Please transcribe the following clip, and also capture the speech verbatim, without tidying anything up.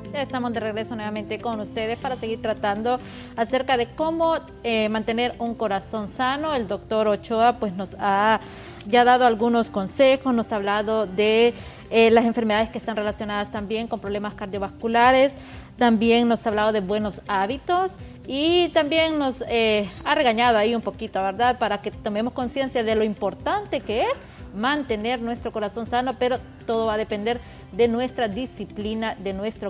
Ya estamos de regreso nuevamente con ustedes para seguir tratando acerca de cómo eh, mantener un corazón sano. El doctor Ochoa pues nos ha ya dado algunos consejos, nos ha hablado de eh, las enfermedades que están relacionadas también con problemas cardiovasculares, también nos ha hablado de buenos hábitos y también nos eh, ha regañado ahí un poquito, ¿verdad? Para que tomemos conciencia de lo importante que es mantener nuestro corazón sano, pero todo va a depender de nuestra disciplina, de nuestro